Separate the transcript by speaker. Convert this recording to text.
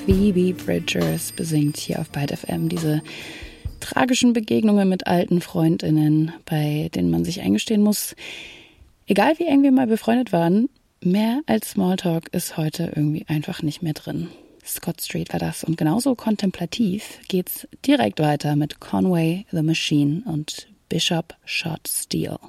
Speaker 1: Phoebe Bridgers besingt hier auf Byte FM diese tragischen Begegnungen mit alten FreundInnen, bei denen man sich eingestehen muss, egal wie eng wir mal befreundet waren, mehr als Smalltalk ist heute irgendwie einfach nicht mehr drin. Scott Street war das und genauso kontemplativ geht's direkt weiter mit Conway the Machine und Bishop Shot Steel.